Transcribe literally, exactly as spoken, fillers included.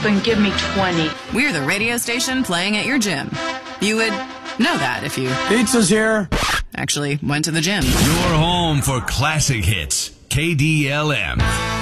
then give me twenty. We're the radio station playing at your gym. You would know that if you Pizza's here. actually went to the gym. Your home for classic hits. K D L M.